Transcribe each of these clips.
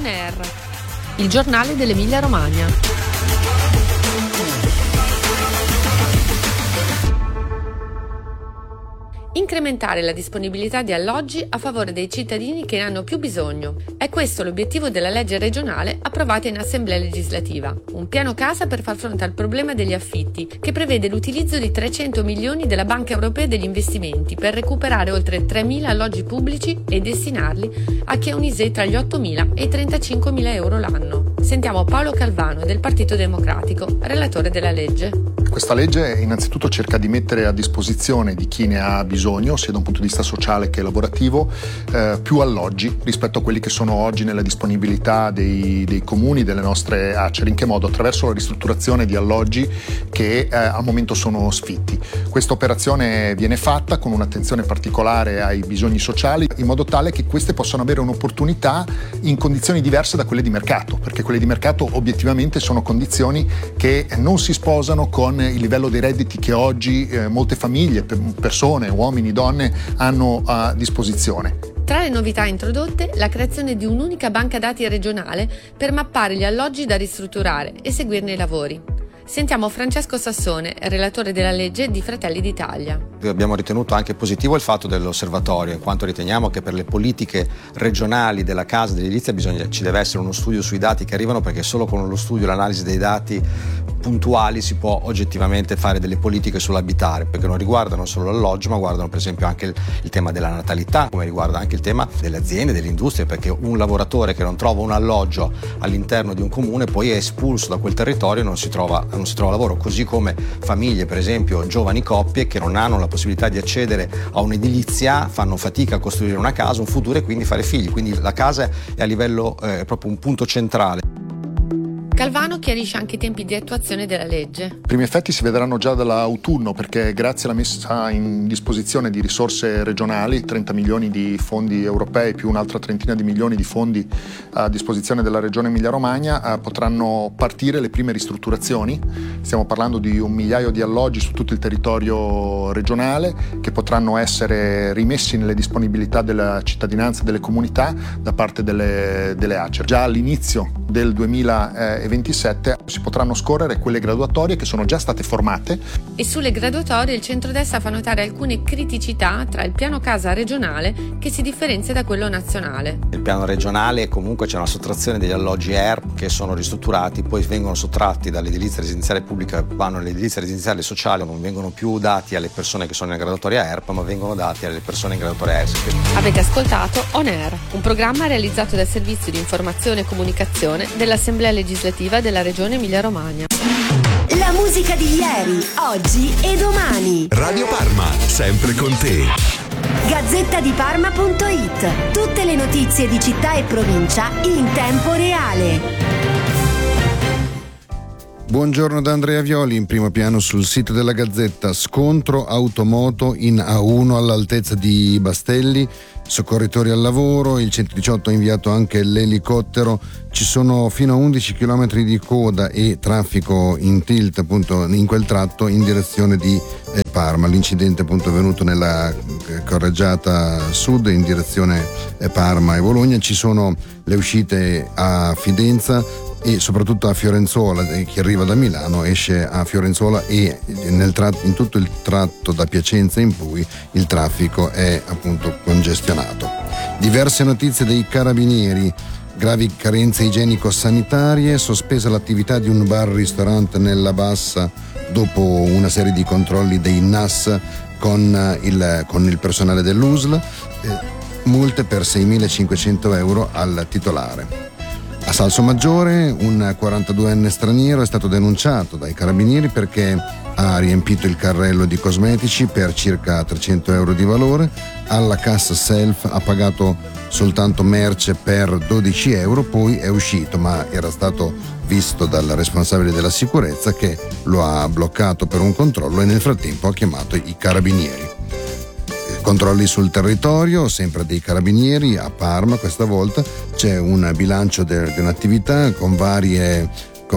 On Air, il giornale dell'Emilia Romagna. Incrementare la disponibilità di alloggi a favore dei cittadini che ne hanno più bisogno. È questo l'obiettivo della legge regionale approvata in Assemblea legislativa. Un piano casa per far fronte al problema degli affitti, che prevede l'utilizzo di 300 milioni della Banca Europea degli Investimenti per recuperare oltre 3.000 alloggi pubblici e destinarli a chi ha un ISEE tra gli 8.000 e i 35.000 euro l'anno. Sentiamo Paolo Calvano del Partito Democratico, relatore della legge. Questa legge innanzitutto cerca di mettere a disposizione di chi ne ha bisogno, sia da un punto di vista sociale che lavorativo, più alloggi rispetto a quelli che sono oggi nella disponibilità dei comuni, delle nostre ACER. In che modo? Attraverso la ristrutturazione di alloggi che al momento sono sfitti. Questa operazione viene fatta con un'attenzione particolare ai bisogni sociali, in modo tale che queste possano avere un'opportunità in condizioni diverse da quelle di mercato, perché quelle di mercato obiettivamente sono condizioni che non si sposano con il livello dei redditi che oggi molte famiglie, persone, uomini, donne hanno a disposizione. Tra le novità introdotte, la creazione di un'unica banca dati regionale per mappare gli alloggi da ristrutturare e seguirne i lavori. Sentiamo Francesco Sassone, relatore della legge di Fratelli d'Italia. Abbiamo ritenuto anche positivo il fatto dell'osservatorio, in quanto riteniamo che per le politiche regionali della casa dell'edilizia ci deve essere uno studio sui dati che arrivano, perché solo con lo studio e l'analisi dei dati puntuali si può oggettivamente fare delle politiche sull'abitare, perché non riguardano solo l'alloggio, ma guardano per esempio anche il tema della natalità, come riguarda anche il tema delle aziende, delle industrie, perché un lavoratore che non trova un alloggio all'interno di un comune poi è espulso da quel territorio e non si trova lavoro, così come famiglie, per esempio giovani coppie che non hanno la possibilità di accedere a un'edilizia, fanno fatica a costruire una casa, un futuro e quindi fare figli. Quindi la casa è a livello proprio un punto centrale. Calvano chiarisce anche i tempi di attuazione della legge. I primi effetti si vedranno già dall'autunno, perché grazie alla messa in disposizione di risorse regionali, 30 milioni di fondi europei più un'altra trentina di milioni di fondi a disposizione della regione Emilia-Romagna, potranno partire le prime ristrutturazioni. Stiamo parlando di 1 migliaio di alloggi su tutto il territorio regionale che potranno essere rimessi nelle disponibilità della cittadinanza e delle comunità da parte delle ACER. Già all'inizio del 2027 si potranno scorrere quelle graduatorie che sono già state formate. E sulle graduatorie il centrodestra fa notare alcune criticità tra il piano casa regionale che si differenzia da quello nazionale. Nel piano regionale comunque c'è una sottrazione degli alloggi ERP che sono ristrutturati, poi vengono sottratti dall'edilizia residenziale pubblica, vanno all'edilizia residenziale sociale, non vengono più dati alle persone che sono in graduatoria ERP, ma vengono dati alle persone in graduatoria ESC. Avete ascoltato On Air, un programma realizzato dal Servizio di Informazione e Comunicazione dell'Assemblea Legislativa della Regione Emilia-Romagna. La musica di ieri, oggi e domani. Radio Parma, sempre con te. Gazzettadiparma.it. Tutte le notizie di città e provincia in tempo reale. Buongiorno da Andrea Violi. In primo piano sul sito della Gazzetta: scontro automoto in A1 all'altezza di Bastelli, soccorritori al lavoro, il 118 ha inviato anche l'elicottero, ci sono fino a 11 km di coda e traffico in tilt appunto in quel tratto in direzione di Parma. L'incidente appunto è venuto nella carreggiata sud in direzione Parma e Bologna. Ci sono le uscite a Fidenza e soprattutto a Fiorenzuola. Chi arriva da Milano esce a Fiorenzuola e in tutto il tratto da Piacenza in poi il traffico è appunto congestionato. Diverse notizie dei carabinieri: gravi carenze igienico-sanitarie, sospesa l'attività di un bar-ristorante nella Bassa dopo una serie di controlli dei NAS con il personale dell'USL, multe per 6.500 euro al titolare. A Salsomaggiore un 42enne straniero è stato denunciato dai carabinieri perché ha riempito il carrello di cosmetici per circa 300 euro di valore. Alla cassa self ha pagato soltanto merce per 12 euro, poi è uscito, ma era stato visto dal responsabile della sicurezza che lo ha bloccato per un controllo e nel frattempo ha chiamato i carabinieri. Controlli sul territorio, sempre dei carabinieri a Parma. Questa volta c'è un bilancio di un'attività con varie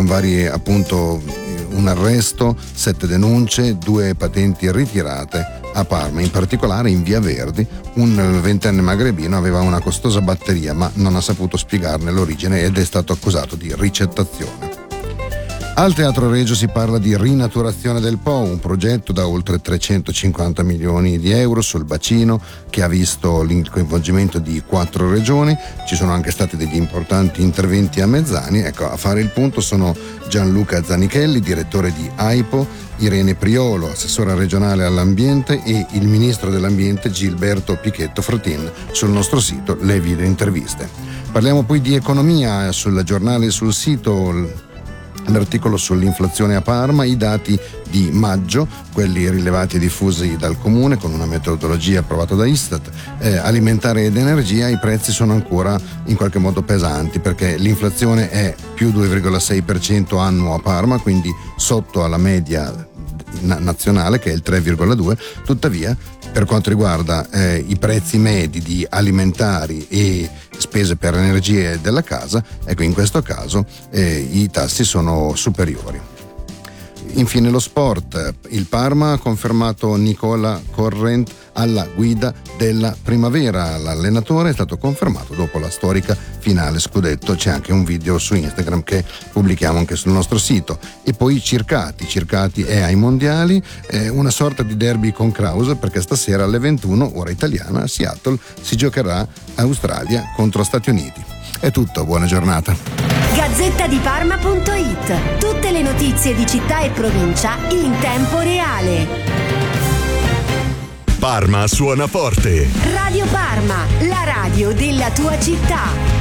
appunto un arresto, 7 denunce, 2 patenti ritirate a Parma. In particolare in Via Verdi un ventenne magrebino aveva una costosa batteria, ma non ha saputo spiegarne l'origine ed è stato accusato di ricettazione. Al Teatro Regio si parla di rinaturazione del Po, un progetto da oltre 350 milioni di euro sul bacino che ha visto il coinvolgimento di 4 regioni. Ci sono anche stati degli importanti interventi a Mezzani. Ecco, a fare il punto sono Gianluca Zanichelli, direttore di AIPO, Irene Priolo, assessora regionale all'ambiente, e il ministro dell'ambiente Gilberto Pichetto Fratin. Sul nostro sito le video interviste. Parliamo poi di economia. Sul giornale e sul sito l'articolo sull'inflazione a Parma, i dati di maggio, quelli rilevati e diffusi dal Comune con una metodologia approvata da Istat. Alimentare ed energia, i prezzi sono ancora in qualche modo pesanti perché l'inflazione è più 2,6% annuo a Parma, quindi sotto alla media nazionale che è il 3,2%. Tuttavia, per quanto riguarda i prezzi medi di alimentari e spese per energie della casa, ecco, in questo caso i tassi sono superiori. Infine lo sport. Il Parma ha confermato Nicola Corrent alla guida della Primavera. L'allenatore è stato confermato dopo la storica finale scudetto. C'è anche un video su Instagram che pubblichiamo anche sul nostro sito. E poi Circati è ai mondiali, una sorta di derby con Krause, perché stasera alle 21 ora italiana a Seattle si giocherà Australia contro Stati Uniti. È tutto, buona giornata. Gazzettadiparma.it. Tutte le notizie di città e provincia in tempo reale. Parma suona forte. Radio Parma, la radio della tua città.